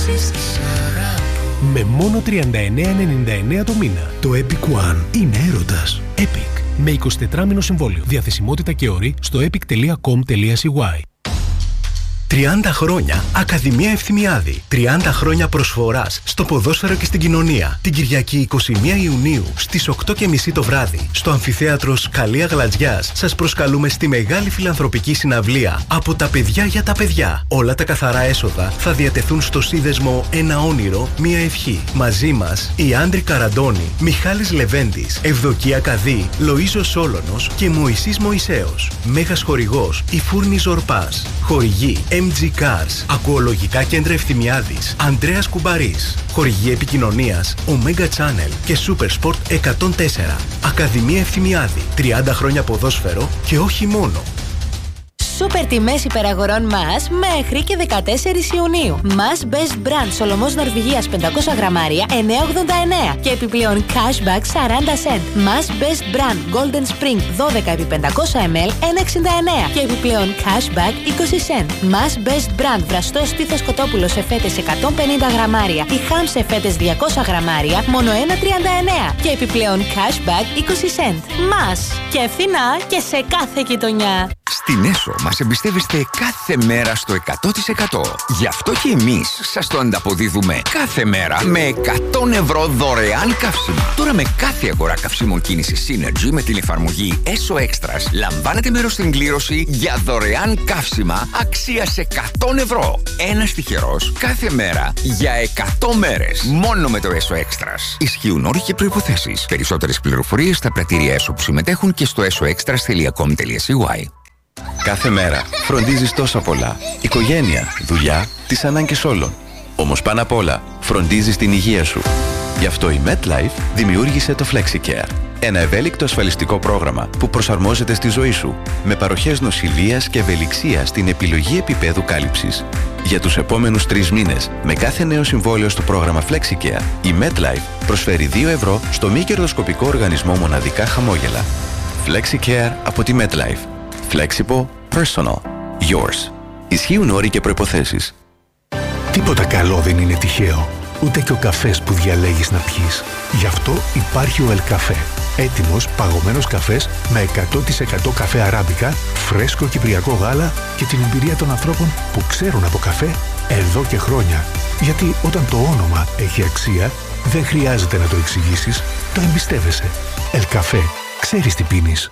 Με μόνο 39,99 το μήνα. Το Epic One είναι έρωτας. Epic. Με 24μηνο συμβόλαιο. Διαθεσιμότητα και όροι στο epic.com.cy. 30 χρόνια Ακαδημία Ευθυμιάδη. 30 χρόνια προσφοράς στο ποδόσφαιρο και στην κοινωνία. Την Κυριακή 21 Ιουνίου στις 8:30 το βράδυ στο Αμφιθέατρο Σκαλία Γλατζιάς σας προσκαλούμε στη μεγάλη φιλανθρωπική συναυλία «Από τα παιδιά για τα παιδιά». Όλα τα καθαρά έσοδα θα διατεθούν στο σύνδεσμο «Ένα όνειρο, μία ευχή». Μαζί μας οι Άντρη Καραντώνη, Μιχάλης Λεβέντης, Ευδοκία Καδί, Λοΐζος Σόλωνος και Μωυσής Μωυσέος. Μέγας χορηγός η Φούρνη Ζορπάς. Χορηγή MG Cars, Ακουολογικά Κέντρα Ευθυμιάδης, Ανδρέας Κουμπαρής. Χορηγή επικοινωνίας Omega Channel και Super Sport 104. Ακαδημία Ευθυμιάδη. 30 χρόνια ποδόσφαιρο και όχι μόνο. Σούπερ τιμές υπεραγορών μας μέχρι και 14 Ιουνίου. Μας Best Brand Σολομός Νορβηγίας 500 γραμμάρια 9,89 και επιπλέον cashback 40 cent. Μας Best Brand Golden Spring 12 επί 500 ml 1,69 και επιπλέον cashback 20 cent. Μας Best Brand Βραστό στήθος κοτόπουλο σε φέτες 150 γραμμάρια ή χαμ σε φέτες 200 γραμμάρια μόνο 1,39 και επιπλέον cashback 20 cent. Μας και φθηνά και σε κάθε γειτονιά. Στην Έσο μας εμπιστεύεστε κάθε μέρα στο 100%. Γι' αυτό και εμείς σας το ανταποδίδουμε κάθε μέρα με 100 ευρώ δωρεάν καύσιμα. Τώρα με κάθε αγορά καυσίμων κίνηση Synergy με την εφαρμογή Έσο Extras λαμβάνετε μέρος στην κλήρωση για δωρεάν καύσιμα αξίας 100 ευρώ. Ένας τυχερός κάθε μέρα για 100 μέρες. Μόνο με το Έσο Extras. Ισχύουν όροι και προϋποθέσεις. Περισσότερες πληροφορίες στα πρατήρια Έσο που συμμετέχουν και στο esoextras.com.cy. Κάθε μέρα φροντίζεις τόσα πολλά. Οικογένεια, δουλειά, τις ανάγκες όλων. Όμως πάνω απ' όλα φροντίζεις την υγεία σου. Γι' αυτό η MetLife δημιούργησε το FlexiCare. Ένα ευέλικτο ασφαλιστικό πρόγραμμα που προσαρμόζεται στη ζωή σου. Με παροχές νοσηλείας και ευελιξία στην επιλογή επίπεδου κάλυψης. Για τους επόμενους 3 μήνες, με κάθε νέο συμβόλαιο στο πρόγραμμα FlexiCare, η MetLife προσφέρει 2 ευρώ στο μη κερδοσκοπικό οργανισμό μοναδικά χαμόγελα. FlexiCare από τη MetLife. Flexible, personal, yours. Ισχύουν όροι και προϋποθέσεις. Τίποτα καλό δεν είναι τυχαίο. Ούτε και ο καφές που διαλέγεις να πιείς. Γι' αυτό υπάρχει ο Ελκαφέ. Έτοιμος παγωμένος καφές με 100% καφέ αράμπικα, φρέσκο κυπριακό γάλα και την εμπειρία των ανθρώπων που ξέρουν από καφέ εδώ και χρόνια. Γιατί όταν το όνομα έχει αξία, δεν χρειάζεται να το εξηγήσεις, το εμπιστεύεσαι. Ελκαφέ. Ξέρεις τι πίνεις.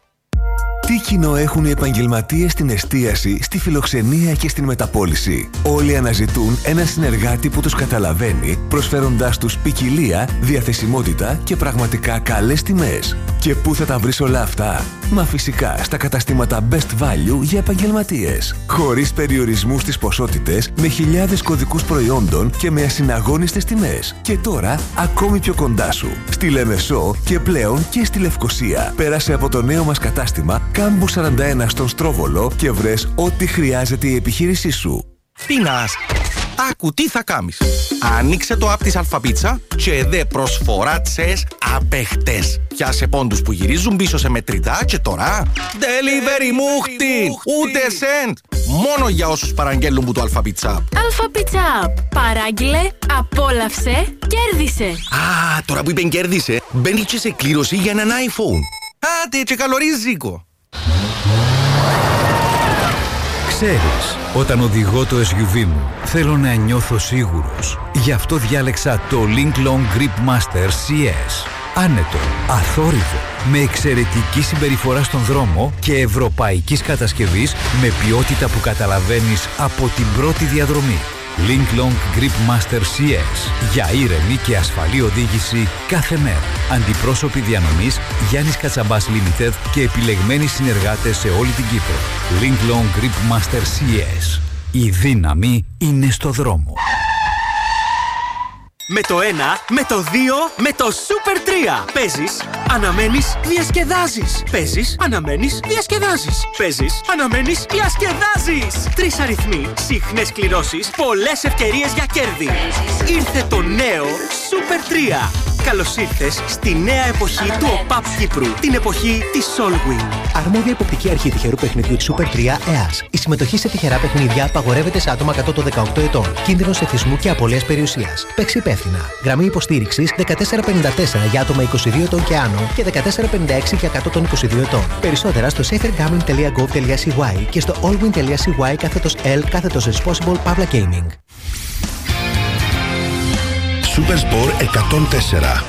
Τι κοινό έχουν οι επαγγελματίες στην εστίαση, στη φιλοξενία και στην μεταπώληση? Όλοι αναζητούν ένα συνεργάτη που τους καταλαβαίνει, προσφέροντάς τους ποικιλία, διαθεσιμότητα και πραγματικά καλές τιμές. Και πού θα τα βρεις όλα αυτά? Μα φυσικά στα καταστήματα Best Value για επαγγελματίες. Χωρίς περιορισμούς στις ποσότητες, με χιλιάδες κωδικούς προϊόντων και με ασυναγώνιστες τιμές. Και τώρα ακόμη πιο κοντά σου. Στη Λεμεσό και πλέον και στη Λευκοσία. Πέρασε από το νέο μας κατάστημα Κάμπου 41 στον Στρόβολο και βρες ό,τι χρειάζεται η επιχείρησή σου. Τίνας, άκου τι θα κάνεις. Ανοίξε το app της Αλφαπίτσα και δε προσφορά τσες απέχτες. Πιάσε πόντους που γυρίζουν πίσω σε μετρητά και τώρα delivery μούχτη, ούτε σεντ. Μόνο για όσους παραγγέλνουν που το Αλφαπίτσα. Αλφαπίτσα, παράγγειλε, απόλαυσε, κέρδισε. Α, τώρα που είπεν κέρδισε, μπαίνει και σε κλήρωση για έναν iPhone. Άτε και καλορίζικο. Ξέρεις, όταν οδηγώ το SUV μου, θέλω να νιώθω σίγουρος. Γι' αυτό διάλεξα το Link Long Grip Master CS. Άνετο, αθόρυβο, με εξαιρετική συμπεριφορά στον δρόμο και ευρωπαϊκής κατασκευής με ποιότητα που καταλαβαίνεις από την πρώτη διαδρομή. Link Long Grip Master CS. Για ήρεμη και ασφαλή οδήγηση κάθε μέρα. Αντιπρόσωποι διανομής Γιάννης Κατσαμπάς Limited και επιλεγμένοι συνεργάτες σε όλη την Κύπρο. Link Long Grip Master CS. Η δύναμη είναι στο δρόμο. Με το 1, με το 2, με το Super 3. Παίζεις, αναμένεις, διασκεδάζεις. Παίζεις, αναμένεις, διασκεδάζεις. Παίζεις, αναμένεις, διασκεδάζεις. 3 αριθμοί, συχνές κληρώσεις, πολλές ευκαιρίες για κέρδη. Ήρθε το νέο Super 3. καλώς ήρθες στη νέα εποχή του ΟΠΑΠ Κύπρου. Την εποχή της Solwyn. Αρμόδια υποπτική αρχή τυχερού παιχνιδιού της Super 3 ΕΑΣ. Η συμμετοχή σε τυχερά παιχνίδια απαγορεύεται σε άτομα κάτω των 18 ετών. Κίνδυνος εθισμού και απώλειας περιουσίας. Παίξει υπεύθυνα. Γραμμή υποστήριξης 1454 για άτομα 22 ετών και άνω και 1456 για κάτω των 22 ετών. Περισσότερα στο safergambling.gov.cy και στο allwin.cy/L/responsible Pavla Gaming. Super Sport 104.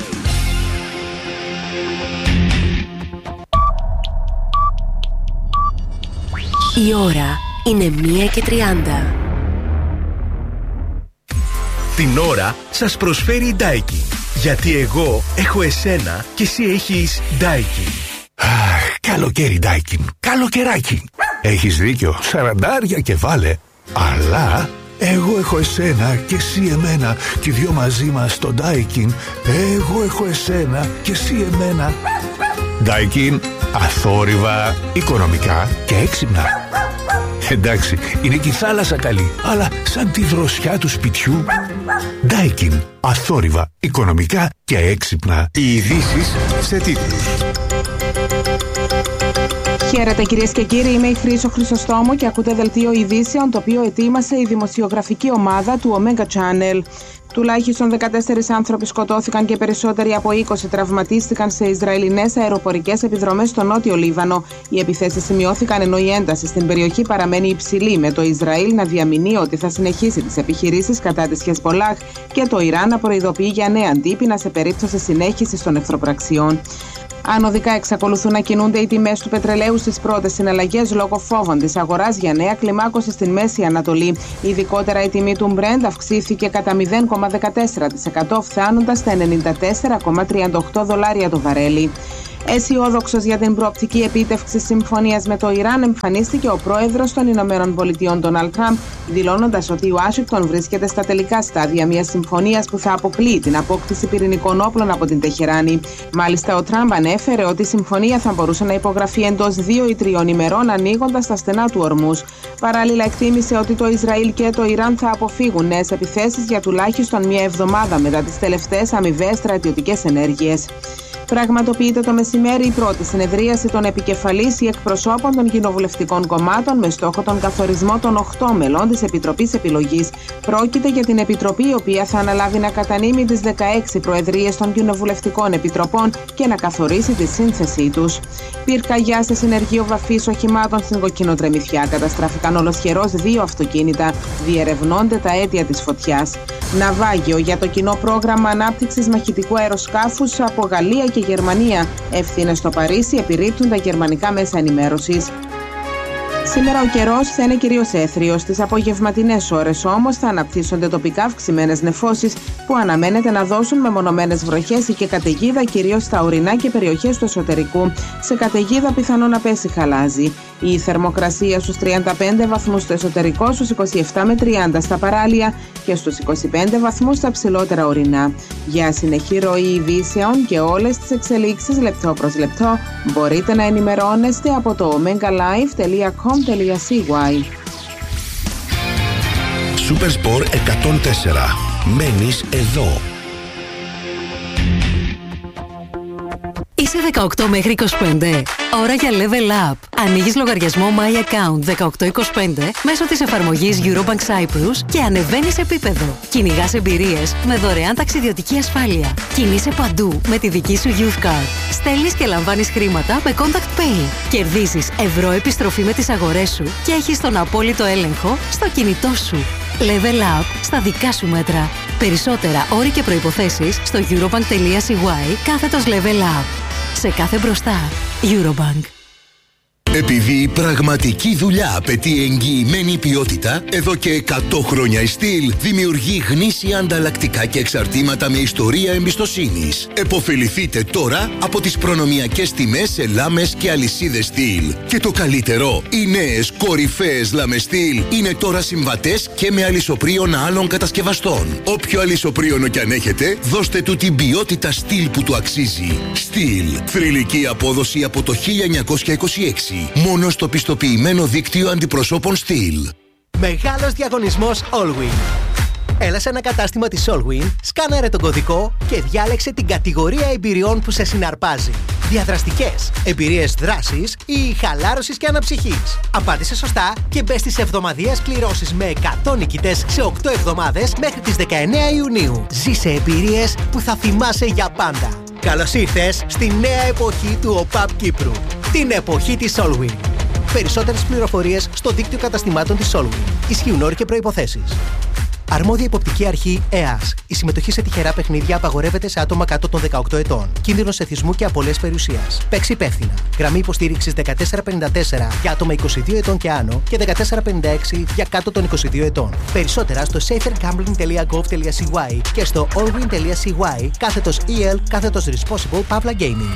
Η ώρα είναι 1:30. Την ώρα σας προσφέρει η Daikin. Γιατί εγώ έχω εσένα και εσύ έχεις Daikin. Αχ, καλοκαίρι Daikin. Καλοκαιράκι. Έχεις δίκιο, 40 και βάλε. Αλλά εγώ έχω εσένα και εσύ εμένα και οι δυο μαζί μας στο Daikin. Εγώ έχω εσένα και εσύ εμένα. Daikin, αθόρυβα, οικονομικά και έξυπνα. Εντάξει, είναι και η θάλασσα καλή, αλλά σαν τη δροσιά του σπιτιού. Daikin, αθόρυβα, οικονομικά και έξυπνα. Οι ειδήσεις σε τίτλους. Χαίρετε κυρίες και κύριοι, είμαι η Χρύσο Χρυσοστόμου και ακούτε δελτίο ειδήσεων το οποίο ετοίμασε η δημοσιογραφική ομάδα του Omega Channel. Τουλάχιστον 14 άνθρωποι σκοτώθηκαν και περισσότεροι από 20 τραυματίστηκαν σε Ισραηλινές αεροπορικές επιδρομές στο νότιο Λίβανο. Οι επιθέσεις σημειώθηκαν ενώ η ένταση στην περιοχή παραμένει υψηλή, με το Ισραήλ να διαμηνύει ότι θα συνεχίσει τις επιχειρήσεις κατά της Χεσπολάχ και το Ιράν να προειδοποιεί για νέα αντίπεινα σε περίπτωση συνέχισης των εχθροπραξιών. Ανωδικά εξακολουθούν να κινούνται οι τιμές του πετρελαίου στις πρώτες συναλλαγές λόγω φόβων της αγοράς για νέα κλιμάκωση στην Μέση Ανατολή. Ειδικότερα η τιμή του Brent αυξήθηκε κατά 0,14%, φτάνοντας στα $94,38 το βαρέλι. Αισιόδοξος για την προοπτική επίτευξη συμφωνίας με το Ιράν εμφανίστηκε ο πρόεδρος των Ηνωμένων Πολιτειών Ντόναλντ Τραμπ, δηλώνοντας ότι η Ουάσιγκτον βρίσκεται στα τελικά στάδια μιας συμφωνίας που θα αποκλείει την απόκτηση πυρηνικών όπλων από την Τεχεράνη. Μάλιστα, ο Τραμπ ανέφερε ότι η συμφωνία θα μπορούσε να υπογραφεί εντός 2 ή 3 ημερών, ανοίγοντας τα στενά του Ορμούς. Παράλληλα, εκτίμησε ότι το Ισραήλ και το Ιράν θα αποφύγουν νέες επιθέσεις για τουλάχιστον μια εβδομάδα μετά τις τελευταίες αμοιβαίες στρατιωτικές ενέργειες. Πραγματοποιείται το μεσημέρι η πρώτη συνεδρίαση των επικεφαλής ή εκπροσώπων των κοινοβουλευτικών κομμάτων με στόχο τον καθορισμό των 8 μελών της Επιτροπής Επιλογής. Πρόκειται για την Επιτροπή η οποία θα αναλάβει να κατανείμει τις 16 προεδρίες των κοινοβουλευτικών επιτροπών και να καθορίσει τη σύνθεσή τους. Πυρκαγιά σε συνεργείο βαφής οχημάτων στην Κοκκινοτρεμιθιά. Καταστράφηκαν ολοσχερώς 2 αυτοκίνητα. Διερευνώνται τα αίτια της φωτιάς. Ναυάγιο για το κοινό πρόγραμμα ανάπτυξης μαχητικού αεροσκάφους από Γαλλία και Γερμανία. Ευθύνες στο Παρίσι επιρρύπτουν τα γερμανικά μέσα ενημέρωσης. Σήμερα ο καιρός θα είναι κυρίως έθριος. Στις απογευματινές ώρες όμως θα αναπτύσσονται τοπικά αυξημένες νεφώσεις που αναμένεται να δώσουν μεμονωμένες βροχές ή και καταιγίδα κυρίως στα ορεινά και περιοχές του εσωτερικού. Σε καταιγίδα πιθανό να πέσει χαλάζι. Η θερμοκρασία στους 35 βαθμούς στο εσωτερικό, στους 27 με 30 στα παράλια και στους 25 βαθμούς στα ψηλότερα ορεινά. Για συνεχή ροή ειδήσεων και όλες τις εξελίξεις λεπτό προς λεπτό μπορείτε να ενημερώνεστε από το omegalive.com.cy. Super Sport 104. Μένεις εδώ. Είσαι 18 μέχρι 25. Ώρα για Level Up. Ανοίγεις λογαριασμό My Account 1825 μέσω της εφαρμογής Eurobank Cyprus και ανεβαίνεις επίπεδο. Κυνηγάς εμπειρίες με δωρεάν ταξιδιωτική ασφάλεια. Κινείσαι παντού με τη δική σου Youth Card. Στέλνεις και λαμβάνεις χρήματα με Contact Pay. Κερδίζεις ευρώ επιστροφή με τις αγορές σου και έχεις τον απόλυτο έλεγχο στο κινητό σου. Level Up στα δικά σου μέτρα. Περισσότερα όροι και προϋποθέσεις στο eurobank.cy/Level Up. Σε κάθε μπροστά, Eurobank. Επειδή η πραγματική δουλειά απαιτεί εγγυημένη ποιότητα, εδώ και 100 χρόνια η Steel δημιουργεί γνήσια ανταλλακτικά και εξαρτήματα με ιστορία εμπιστοσύνης. Εποφεληθείτε τώρα από τις προνομιακές τιμές σε λάμες και αλυσίδες Steel. Και το καλύτερο, οι νέες κορυφαίες λάμες Steel είναι τώρα συμβατές και με αλυσοπρίωνα άλλων κατασκευαστών. Όποιο αλυσοπρίωνο κι αν έχετε, δώστε του την ποιότητα Steel που του αξίζει. Steel. Θρυλική απόδοση από το 1926. Μόνο στο πιστοποιημένο δίκτυο αντιπροσώπων Steel. Μεγάλος διαγωνισμός Allwin. Έλα σε ένα κατάστημα της Allwyn, σκάναρε τον κωδικό και διάλεξε την κατηγορία εμπειριών που σε συναρπάζει. Διαδραστικές, εμπειρίες δράσης ή χαλάρωσης και αναψυχής. Απάντησε σωστά και μπες στις εβδομαδιαίες κληρώσεις με 100 νικητές σε 8 εβδομάδες μέχρι τις 19 Ιουνίου. Ζήσε εμπειρίες που θα θυμάσαι για πάντα. Καλώς ήρθες στη νέα εποχή του ΟΠΑΠ Κύπρου. Την εποχή της Allwyn. Περισσότερες πληροφορίες στο δίκτυο καταστημάτων της Allwyn. Ισχύουν όροι και προϋποθέσεις. Αρμόδια υποπτική αρχή ΕΑΣ. Η συμμετοχή σε τυχερά παιχνίδια απαγορεύεται σε άτομα κάτω των 18 ετών. Κίνδυνος εθισμού και απώλειας περιουσίας. Παίξει υπεύθυνα. Γραμμή υποστήριξης 1454 για άτομα 22 ετών και άνω και 1456 για κάτω των 22 ετών. Περισσότερα στο safergambling.gov.cy και στο allwyn.cy/EL/responsible Pavla Gaming.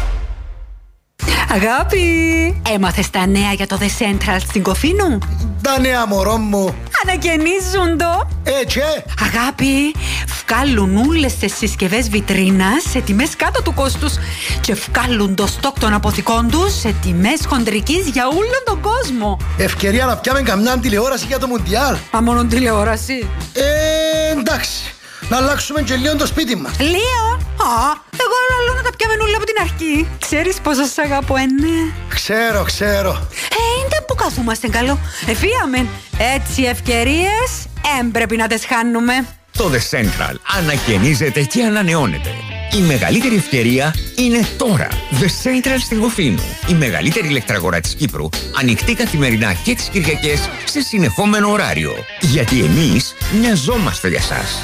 Αγάπη, έμαθες τα νέα για το The Central στην Κοφίνου? Τα νέα, μωρό μου. Ανακαινίζουν το. Έτσι. Αγάπη, βγάλουν όλες τις συσκευές βιτρίνας σε τιμές κάτω του κόστους και βγάλουν το στόκ των αποθηκών τους σε τιμές χοντρικής για όλον τον κόσμο. Ευκαιρία να πιάμε καμιά τηλεόραση για το Μουντιάλ. Α, μόνο τηλεόραση? Εντάξει. Να αλλάξουμε και λίγο το σπίτι μας. Λίγο? Εγώ λέω να τα πιάμε όλα από την αρχή. Ξέρεις πόσο σ' αγαπώ, ναι? Ξέρω. Είναι που καθούμαστε καλό. Εφίαμε. Έτσι ευκαιρίες πρέπει να τις χάνουμε. Το The Central ανακαινίζεται και ανανεώνεται. Η μεγαλύτερη ευκαιρία είναι τώρα. The Central στην Κοφίνου. Η μεγαλύτερη ηλεκτραγορά της Κύπρου, ανοιχτή καθημερινά και τις Κυριακές σε συνεχόμενο ωράριο. Γιατί εμείς μοιαζόμαστε για σας.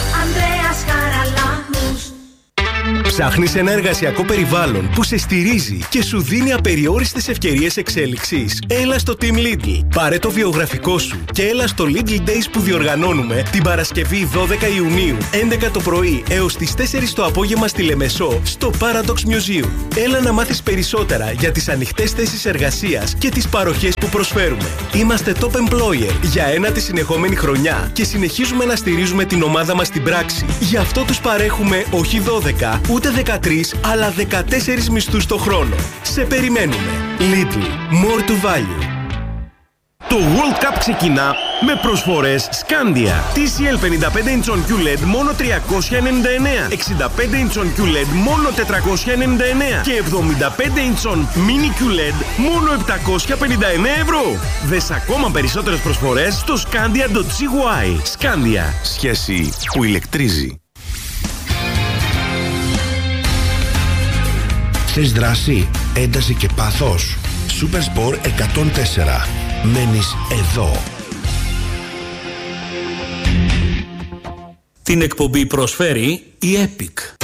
Ψάχνεις ένα εργασιακό περιβάλλον που σε στηρίζει και σου δίνει απεριόριστες ευκαιρίες εξέλιξης? Έλα στο Team Lidl. Πάρε το βιογραφικό σου και έλα στο Lidl Days που διοργανώνουμε την Παρασκευή 12 Ιουνίου, 11 το πρωί έως τις 4 το απόγευμα στη Λεμεσό, στο Paradox Museum. Έλα να μάθεις περισσότερα για τις ανοιχτές θέσεις εργασίας και τις παροχές που προσφέρουμε. Είμαστε Top Employer για 9η συνεχόμενη χρονιά και συνεχίζουμε να στηρίζουμε την ομάδα μας στην πράξη. Γι' αυτό τους παρέχουμε όχι 12, ούτε 13, αλλά 14 μισθούς το χρόνο. Σε περιμένουμε. Lidl. More to value. Το World Cup ξεκινά με προσφορές Scandia. TCL 55 inch QLED μόνο 399, 65 inch QLED μόνο 499 και 75 inch Mini QLED μόνο 759 ευρώ. Δες ακόμα περισσότερες προσφορές στο scandia.cy. Scandia. Σχέση που ηλεκτρίζει. Θες δράση, ένταση και πάθος? Supersport 104. Μένεις εδώ. Την εκπομπή προσφέρει η Epic.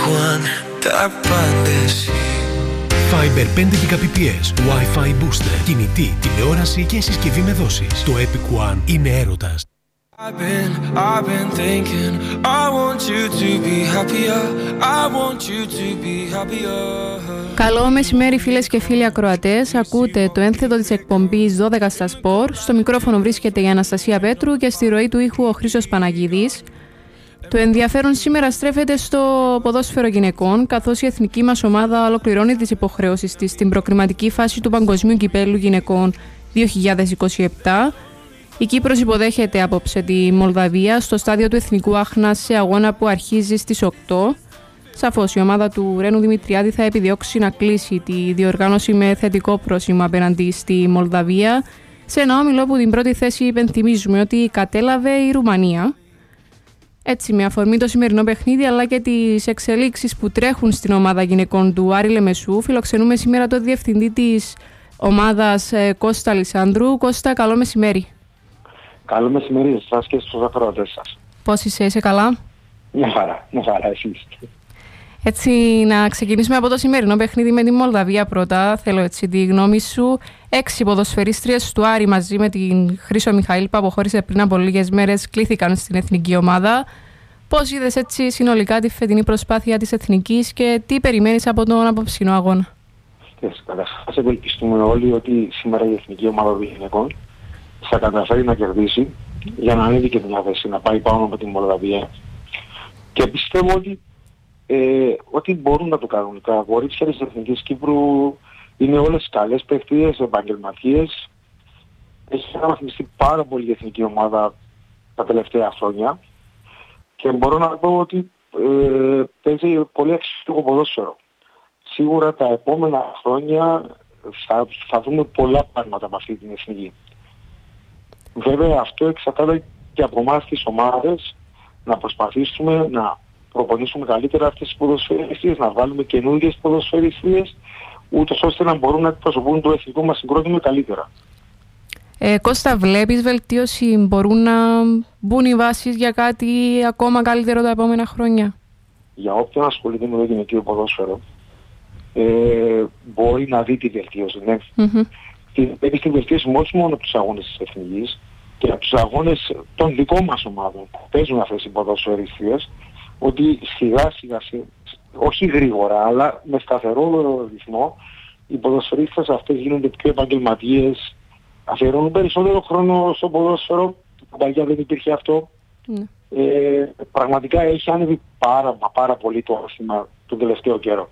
Fiber 5 Gbps, Wi-Fi booster, κινητή, τηλεόραση και συσκευή με δόσεις. Το Epic One είναι έρωτας. I've been thinking, I want you to be happier. I want you to be happier. Καλό μεσημέρι φίλες και φίλοι ακροατές. Ακούτε το ένθετο της εκπομπής 12 στα σπορ. Στο μικρόφωνο βρίσκεται η Αναστασία Πέτρου και στη ροή του ήχου ο Χρήστος Παναγίδης. Το ενδιαφέρον σήμερα στρέφεται στο ποδόσφαιρο γυναικών, καθώς η εθνική μας ομάδα ολοκληρώνει τις υποχρεώσεις της στην προκριματική φάση του Παγκοσμίου Κυπέλλου Γυναικών 2027. Η Κύπρος υποδέχεται απόψε τη Μολδαβία στο στάδιο του Εθνικού Άχνα σε αγώνα που αρχίζει στις 8. Σαφώς η ομάδα του Ρένου Δημητριάδη θα επιδιώξει να κλείσει τη διοργάνωση με θετικό πρόσημο απέναντι στη Μολδαβία, σε ένα όμιλο που την πρώτη θέση υπενθυμίζουμε ότι κατέλαβε η Ρουμανία. Έτσι, με αφορμή το σημερινό παιχνίδι αλλά και τις εξελίξεις που τρέχουν στην ομάδα γυναικών του Άρη Λεμεσού, φιλοξενούμε σήμερα το διευθυντή της ομάδας Κώστα Αλισάνδρου. Κώστα, καλό μεσημέρι. Καλό μεσημέρι σας και στους ακροατές σας. Πώς είσαι καλά? Μια χαρά, εσείς. Έτσι, να ξεκινήσουμε από το σημερινό παιχνίδι με τη Μολδαβία πρώτα. Θέλω έτσι τη γνώμη σου. 6 ποδοσφαιρίστριες του Άρη μαζί με την Χρύσο Μιχαήλ που αποχώρησε πριν από λίγες μέρες κλήθηκαν στην εθνική ομάδα. Πώς είδες έτσι συνολικά τη φετινή προσπάθεια της εθνικής και τι περιμένεις από τον απόψινό αγώνα? Καταρχάς ευελπιστούμε όλοι ότι σήμερα η εθνική ομάδα των γυναικών θα καταφέρει να κερδίσει για να ανέβει και μια θέση, να πάει πάνω από τη Μολδαβία. Και πιστεύω ότι μπορούν να το κάνουν. Τα κορίτσια της Εθνικής Κύπρου είναι όλες καλές παίκτριες, επαγγελματίες. Έχει αναβαθμιστεί πάρα πολύ η εθνική ομάδα τα τελευταία χρόνια και μπορώ να πω ότι παίζει πολύ αξιόλογο ποδόσφαιρο. Σίγουρα τα επόμενα χρόνια θα δούμε πολλά πράγματα με αυτή την εθνική. Βέβαια αυτό εξαρτάται και από εμάς τις ομάδες να προσπαθήσουμε να προπονήσουμε καλύτερα αυτές τις ποδοσφαιριστίες, να βάλουμε καινούργιες ποδοσφαιριστίες, ούτως ώστε να μπορούν να εκπροσωπούν το εθνικό μας συγκρότημα καλύτερα. Κώστα, βλέπεις βελτίωση, μπορούν να μπουν οι βάσεις για κάτι ακόμα καλύτερο τα επόμενα χρόνια? Για όποιον ασχολείται με το γυναικείο ποδόσφαιρο, μπορεί να δει τη βελτίωση, ναι. Έχει τη βελτίωση όχι μόνο από τους αγώνες της εθνικής και από τους αγώνες των δικών μας ομάδων που παίζουν αυτές οι ποδοσφαιριστίες, ότι σιγά σιγά, όχι γρήγορα, αλλά με σταθερό ρυθμό, οι ποδοσφαιρίστες αυτές γίνονται πιο επαγγελματίες, αφιερώνουν περισσότερο χρόνο στο ποδόσφαιρο, που παλιά δεν υπήρχε αυτό. Πραγματικά έχει ανέβει πάρα πολύ το άθλημα τον τελευταίο καιρό.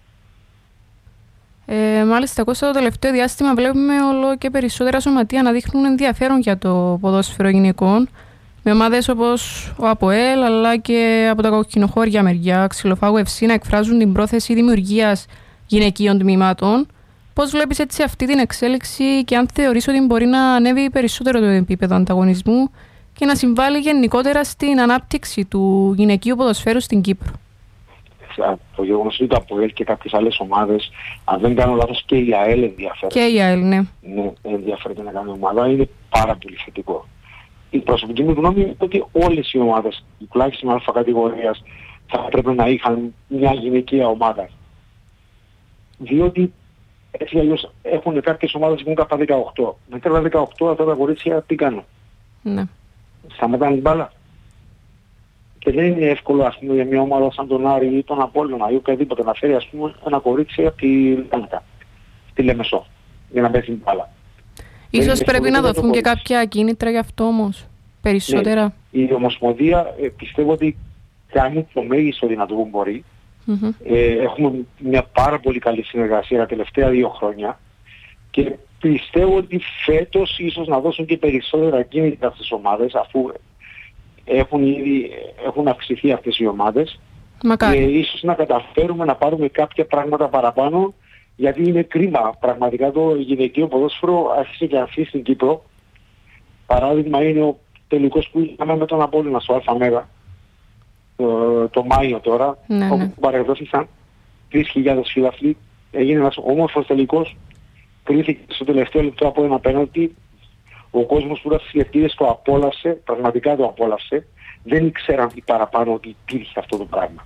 Μάλιστα, Κώστα, το τελευταίο διάστημα βλέπουμε όλο και περισσότερα σωματεία να δείχνουν ενδιαφέρον για το ποδόσφαιρο γυναικών, με ομάδες όπως ο ΑΠΟΕΛ αλλά και από τα κοκκινοχώρια μεριά, Ξυλοφάγου FC, να εκφράζουν την πρόθεση δημιουργίας γυναικείων τμήματων. Πώς βλέπεις έτσι αυτή την εξέλιξη και αν θεωρείς ότι μπορεί να ανέβει περισσότερο το επίπεδο ανταγωνισμού και να συμβάλλει γενικότερα στην ανάπτυξη του γυναικείου ποδοσφαίρου στην Κύπρο? Το γεγονός ότι το ΑΠΟΕΛ και κάποιες άλλες ομάδες, αν δεν κάνω λάθος και η ΑΕΛ ενδιαφέρεται. Και η ΑΕΛ, ναι. Ναι, ενδιαφέρεται να κάνει ομάδα, είναι πάρα πολύ θετικό. Η προσωπική μου γνώμη είναι ότι όλες οι ομάδες, τουλάχιστον αλφα κατηγορίας, θα πρέπει να είχαν μια γυναικεία ομάδα. Διότι έτσι αλλιώς έχουν κάποιες ομάδες που έχουν κατά 18. Μετά τα 18 αυτά τα κορίτσια τι κάνουν? Ναι. Σταματάνε την μπάλα. Και δεν είναι εύκολο, ας πούμε, για μια ομάδα σαν τον Άρη ή τον Απόλλωνα ή οποιαδήποτε να φέρει, ας πούμε, ένα κορίτσι από τη Λάνκα, στη Λεμεσό, για να παίζει την μπάλα. Ίσως πρέπει να δοθούν και κάποια κίνητρα γι' αυτό όμως, περισσότερα. Ναι. Η Ομοσπονδία πιστεύω ότι κάνει το μέγιστο δυνατό που μπορεί. Έχουμε μια πάρα πολύ καλή συνεργασία τα τελευταία 2 χρόνια και πιστεύω ότι φέτος ίσως να δώσουν και περισσότερα κίνητρα στις ομάδες, αφού έχουν αυξηθεί αυτές οι ομάδες. Μακάρι. Και ίσως να καταφέρουμε να πάρουμε κάποια πράγματα παραπάνω, γιατί είναι κρίμα. Πραγματικά το γυναικείο ποδόσφαιρο άρχισε και αρχίσει στην Κύπρο. Παράδειγμα είναι ο τελικός που είχαμε με τον Απόλλωνα στο ΑΜΕΓΑ το Μάιο τώρα, όπου παρεδόθησαν 3.000 φίλαθλοι. Έγινε ένας όμορφος τελικός, κρίθηκε στο τελευταίο λεπτό από ένα πέναλτι. Ο κόσμος που ήταν στις λεπτίδες το απόλαυσε, πραγματικά το απόλαυσε. Δεν ήξεραν τι παραπάνω ότι υπήρχε αυτό το πράγμα.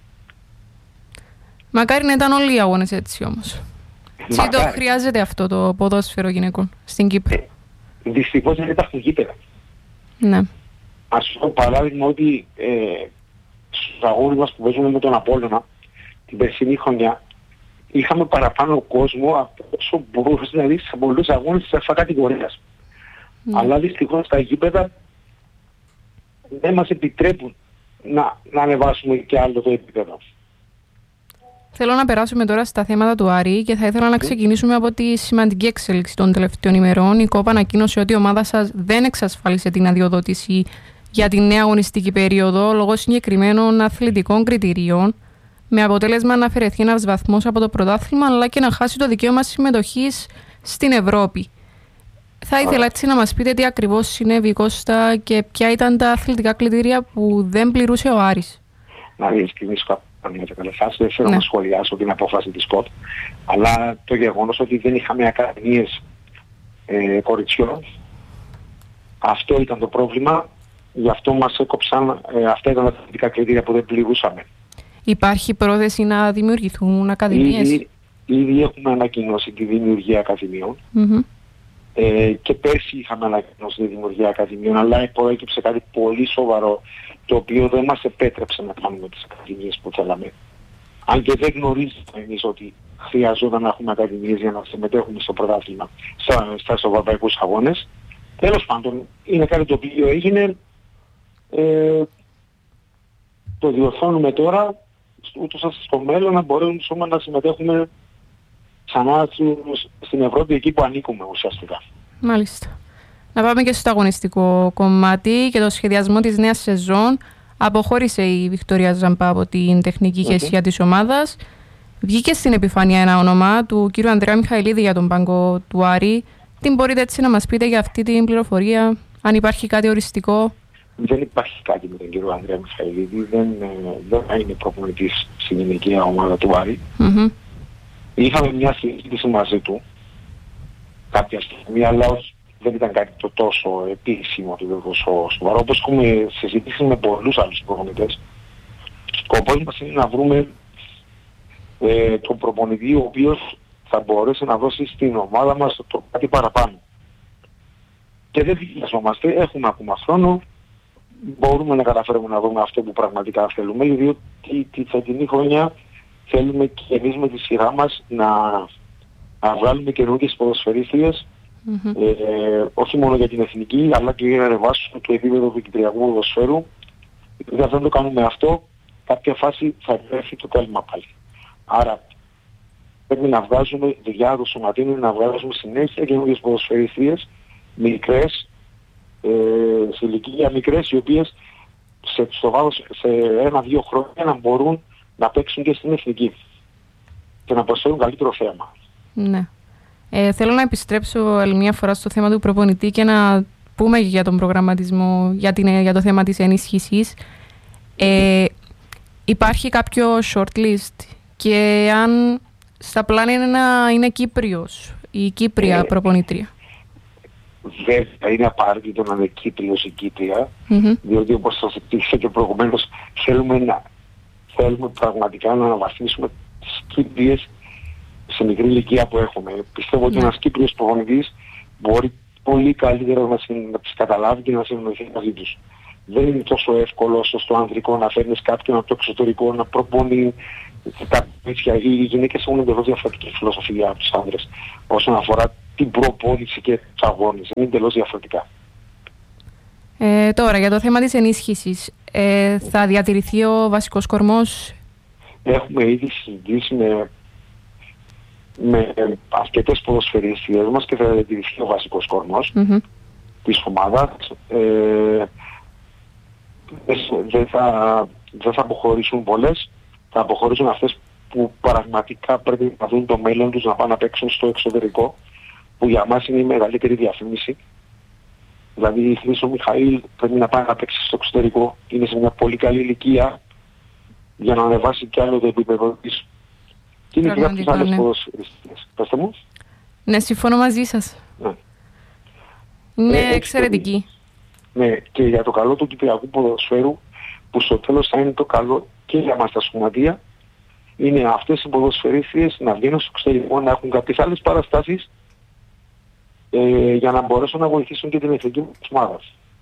Μακάρι να ήταν όλοι οι αγώνες έτσι όμως. Τι το χρειάζεται αυτό το ποδόσφαιρο γυναικών στην Κύπρο? Δυστυχώς δεν υπάρχουν γήπεδα. Ναι. Ας πω παράδειγμα ότι στους αγώνες μας που παίζουμε με τον Απόλλωνα την περσινή χρονιά είχαμε παραπάνω κόσμο από όσο μπορούσε να δεις σε πολλούς αγώνες της αλφα κατηγορίας. Αλλά δυστυχώς τα γήπεδα δεν μας επιτρέπουν να ανεβάσουμε και άλλο το επίπεδο. Θέλω να περάσουμε τώρα στα θέματα του Άρη και θα ήθελα να ξεκινήσουμε από τη σημαντική εξέλιξη των τελευταίων ημερών. Η ΚΟΠ ανακοίνωσε ότι η ομάδα σας δεν εξασφάλισε την αδειοδότηση για τη νέα αγωνιστική περίοδο λόγω συγκεκριμένων αθλητικών κριτηρίων, με αποτέλεσμα να αφαιρεθεί ένας βαθμός από το πρωτάθλημα αλλά και να χάσει το δικαίωμα συμμετοχής στην Ευρώπη. Θα ήθελα έτσι να μας πείτε τι ακριβώς συνέβη, Κώστα, και ποια ήταν τα αθλητικά κριτήρια που δεν πληρούσε ο Άρης. Να διευκρινίσω κάποια καταστάσεις, δεν θέλω να σχολιάσω την απόφαση της ΚΟΠ, αλλά το γεγονός ότι δεν είχαμε ακαδημίες κοριτσιών, αυτό ήταν το πρόβλημα, γι' αυτό μας έκοψαν, αυτά ήταν τα αθλητικά κριτήρια που δεν πληρούσαμε. Υπάρχει πρόθεση να δημιουργηθούν ακαδημίες? Ήδη έχουμε ανακοινώσει τη δημιουργία ακαδημιών. Και πέρσι είχαμε ανακοινώσει τη δημιουργία ακαδημιών, αλλά προέκυψε κάτι πολύ σοβαρό, το οποίο δεν μας επέτρεψε να κάνουμε τις ακαδημίες που θέλαμε. Αν και δεν γνωρίζουμε εμείς ότι χρειαζόταν να έχουμε ακαδημίες για να συμμετέχουμε στο πρωτάθλημα, στους ευρωπαϊκούς αγώνες. Τέλος πάντων, είναι κάτι το οποίο έγινε, το διορθώνουμε τώρα, ούτως ώστε στο μέλλον να μπορούμε να συμμετέχουμε ξανά στην Ευρώπη, εκεί που ανήκουμε ουσιαστικά. Μάλιστα. Να πάμε και στο αγωνιστικό κομμάτι και το σχεδιασμό της νέας σεζόν. Αποχώρησε η Βικτωρία Ζαμπά από την τεχνική ηγεσία της ομάδας. Βγήκε στην επιφάνεια ένα όνομα του κ. Ανδρέα Μιχαηλίδη για τον πάγκο του Άρη. Τι μπορείτε έτσι να μας πείτε για αυτή την πληροφορία, αν υπάρχει κάτι οριστικό? Δεν υπάρχει κάτι με τον κύριο Ανδρέα Μιχαηλίδη, δεν είναι προπονητής στην γυναικεία ομάδα του Άρη. Είχαμε μια συζήτηση μαζί του κάποια στιγμή, αλλά όχι, δεν ήταν κάτι το τόσο επίσημο και τόσο σοβαρό, όπως έχουμε συζητήσει με πολλούς άλλους προπονητές. Σκοπός μας είναι να βρούμε τον προπονητή ο οποίος θα μπορέσει να δώσει στην ομάδα μας το κάτι παραπάνω. Και δεν βιαζόμαστε, έχουμε ακόμα χρόνο, μπορούμε να καταφέρουμε να δούμε αυτό που πραγματικά θέλουμε, διότι τη φετινή χρονιά θέλουμε και εμείς με τη σειρά μας να βγάλουμε καινούργιες ποδοσφαιρίστριες, όχι μόνο για την εθνική, αλλά και για να ανεβάσουμε το επίπεδο του κυπριακού ποδοσφαίρου. Γιατί αν δεν το κάνουμε αυτό, κάποια φάση θα έρθει το τέλμα πάλι. Άρα πρέπει να βγάζουμε δουλειά του σωματίνου, να βγάζουμε συνέχεια καινούργιες ποδοσφαιρίστριες, μικρές, σε ηλικία μικρές, οι οποίες στο βάθος σε 1-2 χρόνια να μπορούν να παίξουν και στην εθνική και να προσφέρουν καλύτερο θέμα. Ναι. Θέλω να επιστρέψω άλλη μια φορά στο θέμα του προπονητή και να πούμε για τον προγραμματισμό, για το θέμα της ενίσχυσης. Υπάρχει κάποιο shortlist και αν στα πλάνα είναι να είναι Κύπριος ή Κύπρια προπονήτρια? Βέβαια είναι απαραίτητο να είναι Κύπριος ή Κύπρια, διότι όπως σας εξήγησα και προηγουμένως θέλουμε πραγματικά να αναβαθμίσουμε τις Κύπριες σε μικρή ηλικία που έχουμε. Πιστεύω ότι ένας Κύπριος προπονητής μπορεί πολύ καλύτερα να τις καταλάβει και να συνεννοηθεί μαζί τους. Δεν είναι τόσο εύκολο όσο στο ανδρικό να φέρνεις κάποιον από το εξωτερικό να προπονεί τα κορίτσια. Οι γυναίκες έχουν εντελώς διαφορετική φιλοσοφία από τους άνδρες όσον αφορά την προπόνηση και τους αγώνες. Είναι εντελώς διαφορετικά. Τώρα, για το θέμα της ενίσχυσης, θα διατηρηθεί ο βασικός κορμός? Έχουμε ήδη συζητήσει με αρκετές ποδοσφαιρίστριες μας και θα διατηρηθεί ο βασικός κορμός της ομάδας. Δεν θα αποχωρήσουν πολλές, θα αποχωρήσουν αυτές που πραγματικά πρέπει να δουν το μέλλον τους να πάνε να παίξουν στο εξωτερικό, που για μας είναι η μεγαλύτερη διαφήμιση. Δηλαδή η Χρήστο Μιχαήλ πρέπει να πάει να παίξει στο εξωτερικό, είναι σε μια πολύ καλή ηλικία για να ανεβάσει κι άλλο το επίπεδο της. Και είναι και κάποιες άλλες ποδοσφαιριστικές. Πέστε μου. Ναι, συμφωνώ μαζί σας. Ναι. Είναι εξαιρετική. Ναι, και για το καλό του κυπριακού ποδοσφαίρου, που στο τέλος θα είναι το καλό και για μας τα σωματεία, είναι αυτές οι ποδοσφαιρίστριες να βγαίνουν στο εξωτερικό, να έχουν κάποιες άλλες παραστάσεις για να μπορέσουν να βοηθήσουν και την εθνική ομάδα.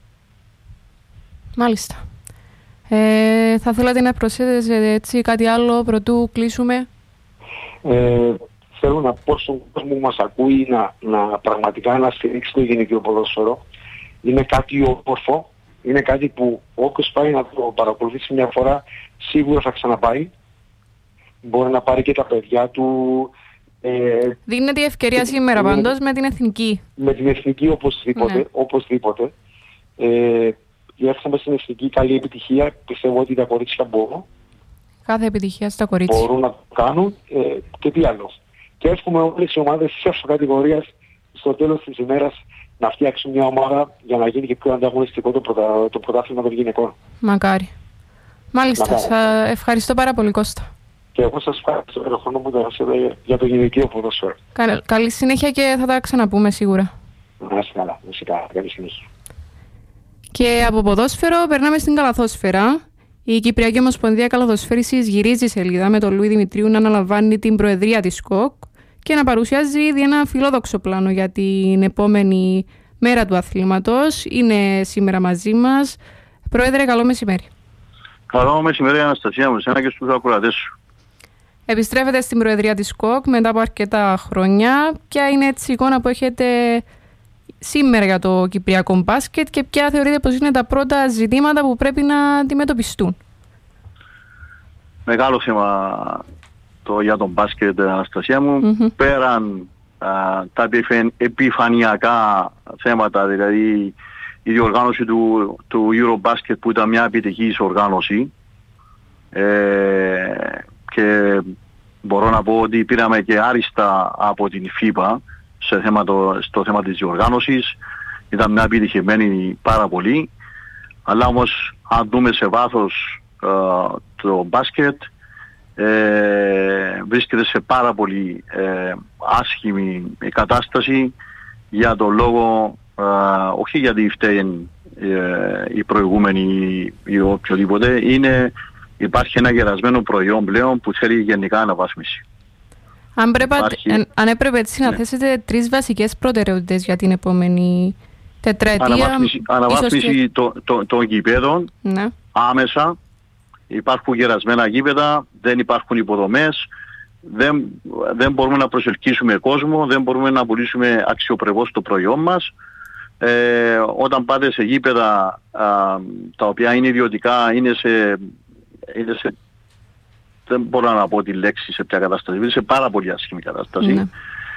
Μάλιστα. Θα θέλατε να προσθέσετε έτσι κάτι άλλο πρωτού κλείσουμε? Θέλω να πω στον κόσμο που μας ακούει να πραγματικά να στηρίξει το γυναικείο ποδόσφαιρο. Είναι κάτι όμορφο, είναι κάτι που όποιος πάει να το παρακολουθήσει μια φορά σίγουρα θα ξαναπάει. Μπορεί να πάρει και τα παιδιά του. Δίνεται η ευκαιρία σήμερα πάντως με την εθνική. Με την εθνική οπωσδήποτε. Εύχομαι στην εθνική καλή επιτυχία. Πιστεύω ότι τα κορίτσια μπορούν. Κάθε επιτυχία στα κορίτσια. Μπορούν να το κάνουν και τι άλλο. Και εύχομαι όλες οι ομάδες της κατηγορίας στο τέλος της ημέρας να φτιάξουν μια ομάδα για να γίνει και πιο ανταγωνιστικό το πρωτάθλημα των γυναικών. Μακάρι. Μάλιστα. Ευχαριστώ πάρα πολύ, Κώστα. Και εγώ σας ευχαριστώ για τον χρόνο που δώσατε για το γυναικείο ποδόσφαιρο. Καλή συνέχεια και θα τα ξαναπούμε σίγουρα. Να είστε καλά. Φυσικά. Καλή συνέχεια. Και από ποδόσφαιρο περνάμε στην καλαθόσφαιρα. Η Κυπριακή Ομοσπονδία Καλαθοσφαίρισης γυρίζει σελίδα με τον Λουί Δημητρίου να αναλαμβάνει την προεδρία της ΚΟΚ και να παρουσιάζει ήδη ένα φιλόδοξο πλάνο για την επόμενη μέρα του αθλήματος. Είναι σήμερα μαζί μας. Πρόεδρε, καλό μεσημέρι. Καλό μεσημέρι, Αναστασία μου, εσένα και στους ακροατές σου. Επιστρέφετε στην προεδρία της ΚΟΚ μετά από αρκετά χρόνια. Ποια είναι έτσι η εικόνα που έχετε σήμερα για το κυπριακό μπάσκετ και ποια θεωρείτε πως είναι τα πρώτα ζητήματα που πρέπει να αντιμετωπιστούν? Μεγάλο θέμα για τον μπάσκετ, Αναστασία μου. Πέραν τα επιφανειακά θέματα, δηλαδή η διοργάνωση του Eurobasket που ήταν μια επιτυχής οργάνωση, και μπορώ να πω ότι πήραμε και άριστα από την FIBA στο θέμα της διοργάνωσης. Ήταν μια επιτυχημένη πάρα πολύ, αλλά όμως αν δούμε σε βάθος το μπάσκετ, βρίσκεται σε πάρα πολύ άσχημη κατάσταση, για τον λόγο όχι γιατί φταίει οι προηγούμενοι ή οποιοδήποτε, υπάρχει ένα γερασμένο προϊόν πλέον που θέλει γενικά αναβάθμιση. Αν έπρεπε έτσι να θέσετε 3 βασικές προτεραιότητες για την επόμενη τετραετία. Αναβάθμιση των γηπέδων, ναι, άμεσα. Υπάρχουν γερασμένα γήπεδα, δεν υπάρχουν υποδομές, δεν μπορούμε να προσελκύσουμε κόσμο, δεν μπορούμε να πουλήσουμε αξιοπρεπώς το προϊόν μας. Όταν πάτε σε γήπεδα τα οποία είναι ιδιωτικά, είναι σε δεν μπορώ να πω τη λέξη σε ποια κατάσταση, είναι σε πάρα πολύ άσχημη κατάσταση. Ναι.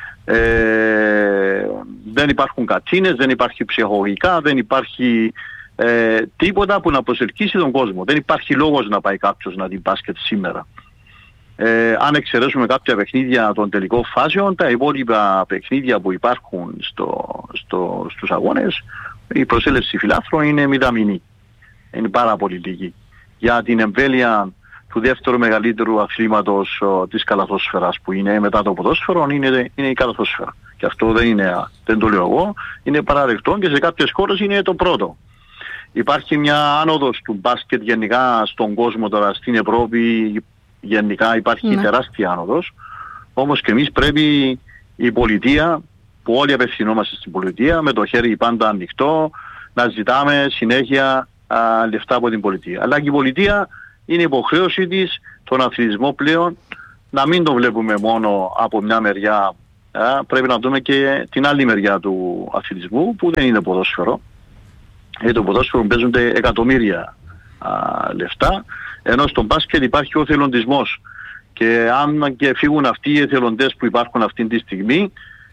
Δεν υπάρχουν κατσίνες, δεν υπάρχει ψυχολογικά, δεν υπάρχει τίποτα που να προσελκύσει τον κόσμο. Δεν υπάρχει λόγος να πάει κάποιος να δει μπάσκετ σήμερα. Αν εξαιρέσουμε κάποια παιχνίδια των τελικών φάσεων, τα υπόλοιπα παιχνίδια που υπάρχουν στους αγώνες, η προσέλευση φιλάθλων είναι μηδαμινή. Είναι πάρα πολύ λίγη. Για την εμβέλεια του δεύτερου μεγαλύτερου αθλήματος της καλαθόσφαιρας που είναι μετά το ποδόσφαιρο, είναι η καλαθόσφαιρα. Και αυτό δεν το λέω εγώ, είναι παραδεκτό και σε κάποιες χώρες είναι το πρώτο. Υπάρχει μια άνοδος του μπάσκετ γενικά στον κόσμο τώρα, στην Ευρώπη γενικά υπάρχει τεράστια άνοδος, όμως και εμείς πρέπει η πολιτεία, που όλοι απευθυνόμαστε στην πολιτεία, με το χέρι πάντα ανοιχτό, να ζητάμε συνέχεια λεφτά από την πολιτεία. Αλλά και η πολιτεία είναι υποχρέωση της τον αθλητισμό πλέον να μην το βλέπουμε μόνο από μια μεριά, πρέπει να δούμε και την άλλη μεριά του αθλητισμού που δεν είναι ποδόσφαιρο. Το ποδόσφαιρο παίζονται εκατομμύρια λεφτά, ενώ στον μπάσκετ υπάρχει ο εθελοντισμός. Και αν και φύγουν αυτοί οι εθελοντές που υπάρχουν αυτή τη στιγμή,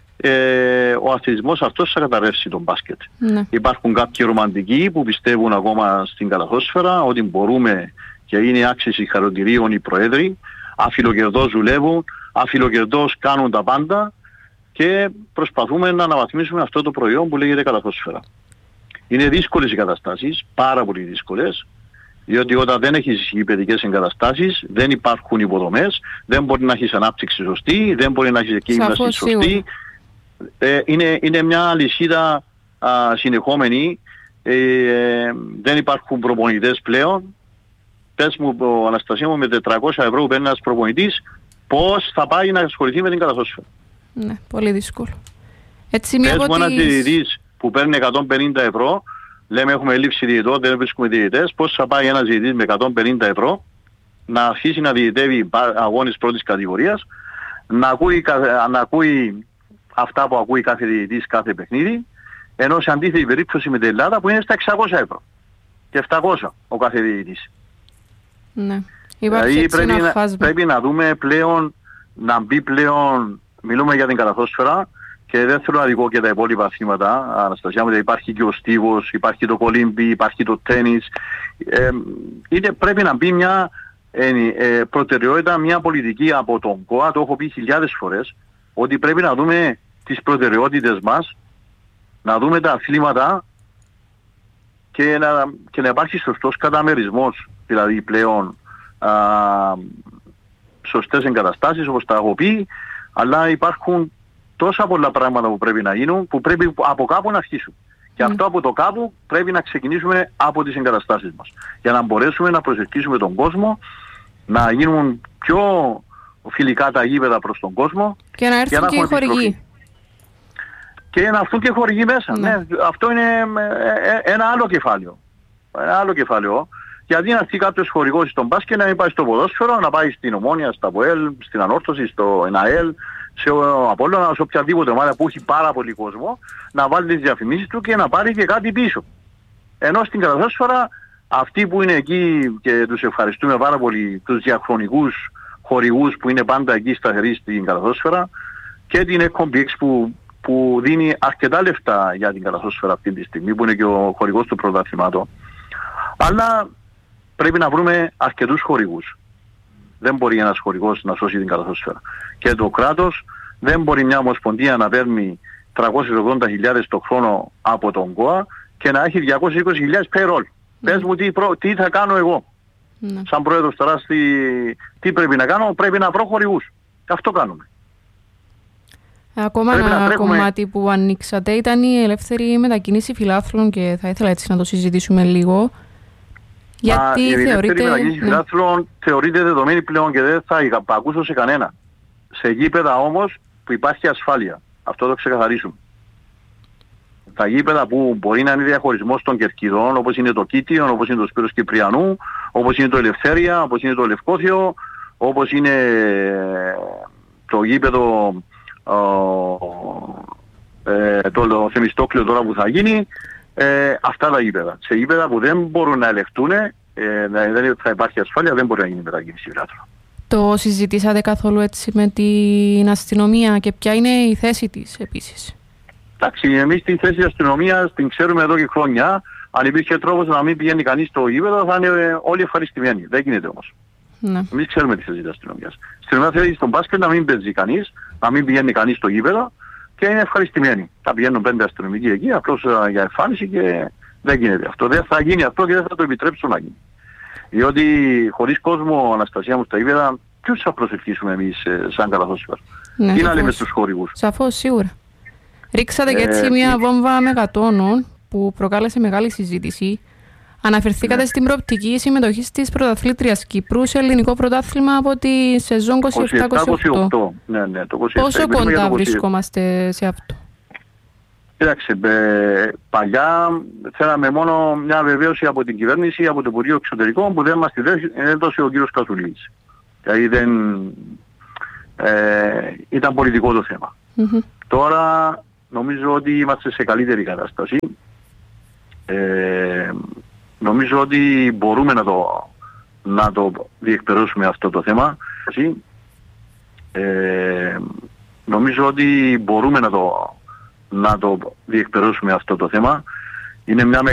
ο αθλητισμός αυτός θα καταρρεύσει τον μπάσκετ. Ναι. Υπάρχουν κάποιοι ρομαντικοί που πιστεύουν ακόμα στην καλαθόσφαιρα ότι μπορούμε και είναι άξιοι συγχαρητηρίων οι προέδροι, αφιλοκερδώς δουλεύουν, αφιλοκερδώς κάνουν τα πάντα και προσπαθούμε να αναβαθμίσουμε αυτό το προϊόν που λέγεται καλαθόσφαιρα. Είναι δύσκολες οι καταστάσεις, πάρα πολύ δύσκολες, διότι όταν δεν έχεις γηπεδικές εγκαταστάσεις, δεν υπάρχουν υποδομές, δεν μπορεί να έχεις ανάπτυξη σωστή, δεν μπορεί να έχεις εκκίνηση σωστή. Είναι μια αλυσίδα συνεχόμενη, δεν υπάρχουν προπονητές πλέον. Πες μου, Αναστασία μου, με 400 ευρώ που παίρνει ένας προπονητής, πώς θα πάει να ασχοληθεί με την καλαθόσφαιρα. Ναι, πολύ δύσκολο. Έτσι, πες μου ένας διαιτητής που παίρνει 150 ευρώ, λέμε έχουμε έλλειψη διαιτητών, δεν βρίσκουμε διαιτητές, πώς θα πάει ένας διαιτητής με 150 ευρώ να αρχίσει να διαιτεύει αγώνες πρώτης κατηγορίας, να ακούει αυτά που ακούει κάθε διαιτητής κάθε παιχνίδι, ενώ σε αντίθετη περίπτωση με την Ελλάδα που είναι στα 600 ευρώ και 700 ο κάθε διαιτητής. Ναι. Δηλαδή πρέπει να δούμε πλέον, να μπει πλέον, μιλούμε για την καλαθόσφαιρα και δεν θέλω να δω και τα υπόλοιπα αθλήματα, Αναστασία μου, υπάρχει και ο στίβος, υπάρχει το κολύμπι, υπάρχει το τένις. Πρέπει να μπει μια προτεραιότητα, μια πολιτική από τον ΚΟΑ, το έχω πει χιλιάδες φορές, ότι πρέπει να δούμε τις προτεραιότητες μας, να δούμε τα αθλήματα και να υπάρχει σωστός καταμερισμός, δηλαδή πλέον σωστές εγκαταστάσεις όπως τα έχω πει, αλλά υπάρχουν τόσα πολλά πράγματα που πρέπει να γίνουν, που πρέπει από κάπου να αρχίσουν. Και αυτό από το κάπου πρέπει να ξεκινήσουμε από τις εγκαταστάσεις μας, για να μπορέσουμε να προσελκύσουμε τον κόσμο, να γίνουν πιο φιλικά τα γήπεδα προς τον κόσμο και να έρθουν και οι χορηγοί. Και να έρθουν και οι χορηγοί μέσα. Ναι, αυτό είναι ένα άλλο κεφάλαιο. Ένα άλλο κεφάλαιο. Γιατί να έρθει κάποιος χορηγός στον μπάσκετ να μην πάει στο ποδόσφαιρο, να πάει στην Ομόνια, στα ΠΟΕΛ, στην Ανόρθωση, στο ΕΝΑΕΛ, σε Απόλλωνα, σε οποιαδήποτε ομάδα που έχει πάρα πολύ κόσμο, να βάλει τις διαφημίσεις του και να πάρει και κάτι πίσω. Ενώ στην καλαθόσφαιρα αυτοί που είναι εκεί και τους ευχαριστούμε πάρα πολύ, τους διαχρονικούς χορηγούς που είναι πάντα εκεί σταθεροί στην καλαθόσφαιρα και την Ecombix που δίνει αρκετά λεφτά για την καλαθόσφαιρα αυτή τη στιγμή, που είναι και ο χορηγός του πρωταθλήματος. Αλλά πρέπει να βρούμε αρκετούς χορηγούς. Δεν μπορεί ένας χορηγός να σώσει την καλαθόσφαιρα. Και το κράτος δεν μπορεί μια ομοσπονδία να παίρνει 380.000 το χρόνο από τον ΚΟΑ και να έχει 220.000 payroll. Πες μου τι θα κάνω εγώ. Σαν πρόεδρος τώρα, τι πρέπει να κάνω? Πρέπει να βρω χορηγούς. Αυτό κάνουμε. Ακόμα ένα κομμάτι που ανοίξατε ήταν η ελεύθερη μετακίνηση φιλάθλων και θα ήθελα έτσι να το συζητήσουμε λίγο. Γιατί η ελεύθερη μετακίνηση φιλάθλων θεωρείται δεδομένη πλέον και δεν θα ακούσω σε κανένα. Σε γήπεδα όμως που υπάρχει ασφάλεια. Αυτό το ξεκαθαρίσουμε. Τα γήπεδα που μπορεί να είναι διαχωρισμός των κερκιδών, όπως είναι το Κίτιον, όπως είναι το Σπύρος Κυπριανού, όπως είναι το Ελευθέρια, όπως είναι το Λευκόθιο, όπως είναι το γήπεδο το Θεμιστόκλειο τώρα που θα γίνει, αυτά τα γήπεδα. Σε γήπεδα που δεν μπορούν να ελεγχτούν, δεν θα υπάρχει ασφάλεια, δεν μπορεί να γίνει μετακίνηση φιλάθλων. Το συζητήσατε καθόλου έτσι με την αστυνομία και ποια είναι η θέση της επίσης? Εντάξει, εμείς τη θέση της αστυνομίας την ξέρουμε εδώ και χρόνια. Αν υπήρχε τρόπος να μην πηγαίνει κανείς στο γήπεδο θα είναι όλοι ευχαριστημένοι. Δεν γίνεται όμως. Ναι. Εμείς ξέρουμε τη θέση της αστυνομίας. Η αστυνομία θέλει στον μπάσκετ να μην παίζει κανείς, να μην πηγαίνει κανείς στο γήπεδο και είναι ευχαριστημένοι. Θα πηγαίνουν 5 αστυνομικοί εκεί απλώς για εμφάνιση και δεν γίνεται αυτό. Δεν θα γίνει αυτό και δεν θα το επιτρέψουν να γίνει. Διότι χωρίς κόσμο, Αναστασία μου, στα γήπεδα, ποιους θα προσευχήσουμε εμείς σαν καλαθόσφαιρα? Τι να λέμε στους χορηγούς? Σαφώς, σίγουρα. Ρίξατε και έτσι μια βόμβα μεγατόνων που προκάλεσε μεγάλη συζήτηση. Αναφερθήκατε στην προοπτική συμμετοχή της πρωταθλήτριας Κύπρου σε ελληνικό πρωτάθλημα από τη σεζόν 27-28. Ναι, το 27. Πόσο κοντά βρισκόμαστε σε αυτό? Κοίταξε, παλιά θέλαμε μόνο μια βεβαίωση από την κυβέρνηση, από το Υπουργείο Εξωτερικών που δεν μας τη έδωσε ο κύριος Κασουλής. Δηλαδή ήταν πολιτικό το θέμα. Τώρα νομίζω ότι είμαστε σε καλύτερη κατάσταση. Νομίζω ότι μπορούμε να το διεκπαιρώσουμε αυτό το θέμα. Νομίζω ότι μπορούμε να το διεκπαιρώσουμε αυτό το θέμα. Είναι μια